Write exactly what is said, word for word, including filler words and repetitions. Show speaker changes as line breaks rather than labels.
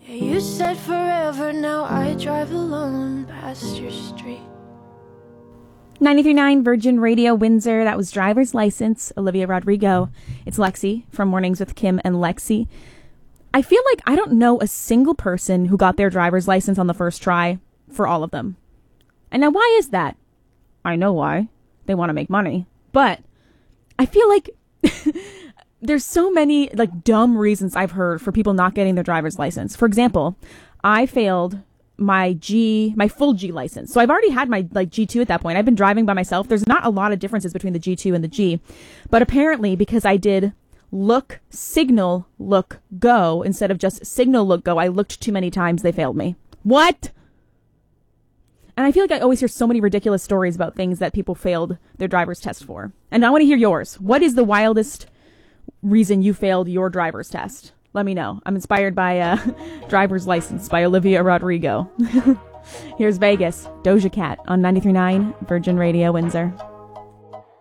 You said forever, now I drive alone past your street.
ninety-three point nine Virgin Radio Windsor. That was Driver's License, Olivia Rodrigo. It's Lexi from Mornings with Kim and Lexi. I feel like I don't know a single person who got their driver's license on the first try for all of them. And now why is that? I know why. They want to make money. But I feel like there's so many like dumb reasons I've heard for people not getting their driver's license. For example, I failed my G, my full G license. So I've already had my like G two at that point. I've been driving by myself. There's not a lot of differences between the G two and the G. But apparently because I did look, signal, look, go instead of just signal, look, go, I looked too many times. They failed me. What? And I feel like I always hear so many ridiculous stories about things that people failed their driver's test for. And I want to hear yours. What is the wildest reason you failed your driver's test? Let me know. I'm inspired by uh, Driver's License by Olivia Rodrigo. Here's Vegas, Doja Cat on ninety-three point nine Virgin Radio Windsor.